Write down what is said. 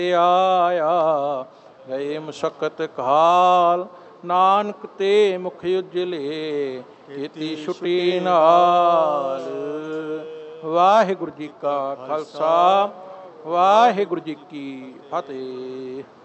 ਆਇਆ ਗਏ ਮੁਸ਼ਕਤ ਕਾਲ, ਨਾਨਕ ਤੇ ਮੁਖ ਉਜਲੇ ਕੀਤੀ ਛੁਟੀ ਨਾਲ। ਵਾਹਿਗੁਰੂ ਜੀ ਕਾ ਖਾਲਸਾ, ਵਾਹਿਗੁਰੂ ਜੀ ਕੀ ਫਤਿਹ।